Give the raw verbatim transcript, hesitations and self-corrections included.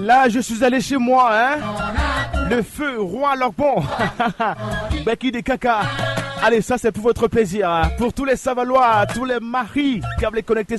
Là, je suis allé chez moi, hein. Le feu, roi Logbon. Becky de caca. Allez, ça c'est pour votre plaisir. Hein. Pour tous les Savalois, tous les maris qui avaient connecté